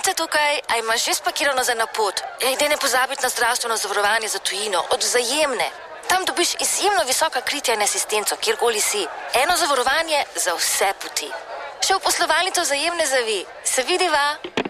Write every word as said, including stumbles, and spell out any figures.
Mojca tukaj, a imaš že spakirano za na pot? Ej, daj ne pozabiti na zdravstveno zavarovanje za tujino, od Vzajemne. Tam dobiš izjemno visoka kritja in asistenco, kjerkoli si. Eno zavarovanje za vse poti. Še v poslovalnico Vzajemne zavi. Se vidiva?